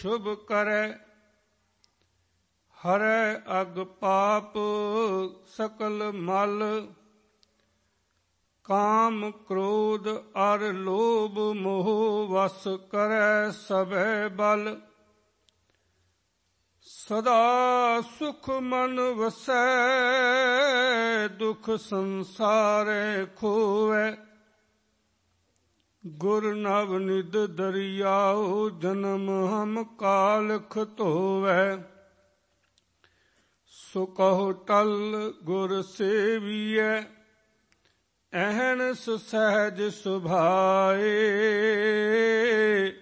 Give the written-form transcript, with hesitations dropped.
ਸ਼ੁਭ ਕਰੈ। ਹਰੈ ਅਗ ਪਾਪ ਸਕਲ ਮਲ। ਕਾਮ ਕ੍ਰੋਧ ਅਰ ਲੋਭ ਮੋਹ ਵਸ ਕਰੈ ਸਭੈ ਬਲ। ਸਦਾ ਸੁਖ ਮਨ ਵਸੈ ਦੁਖ ਸੰਸਾਰੈ ਖੋਵੈ। ਗੁਰ ਨਵ ਨਿਧ ਦਰਿਆਉ ਜਨਮ ਹਮ ਕਾਲਖ ਧੋਵੈ। ਸੋ ਕਹੁ ਟਲ ਗੁਰ ਸੇਵੀਐ ਅਹਨਿ ਸਹਿਜ ਸੁਭਾਏ।